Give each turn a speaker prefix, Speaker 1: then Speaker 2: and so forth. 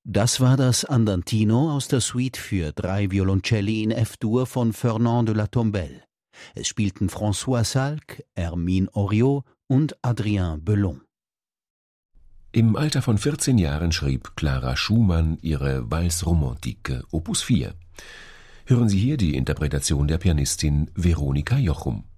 Speaker 1: Das war das Andantino aus der Suite für 3 Violoncelli in F-Dur von Fernand de la Tombelle. Es spielten François Salk, Hermine Oriot und Adrien Bellon.
Speaker 2: Im Alter von 14 Jahren schrieb Clara Schumann ihre Valse romantique Opus 4. Hören Sie hier die Interpretation der Pianistin Veronika Jochum.